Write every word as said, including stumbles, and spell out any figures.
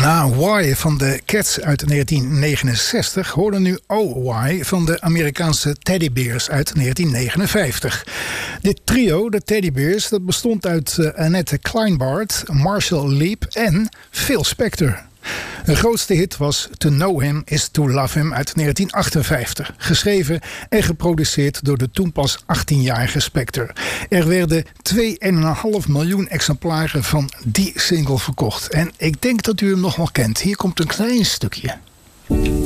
Na Why van de Cats uit negentien negenenzestig hoorden nu Oh Why van de Amerikaanse Teddy Bears uit negentien negenenvijftig. Dit trio, de Teddy Bears, dat bestond uit uh, Annette Kleinbart, Marshall Leap en Phil Spector. Hun grootste hit was To Know Him Is To Love Him uit negentien achtenvijftig. Geschreven en geproduceerd door de toen pas achttienjarige Spector. Er werden twee komma vijf miljoen exemplaren van die single verkocht. En ik denk dat u hem nog wel kent. Hier komt een klein stukje.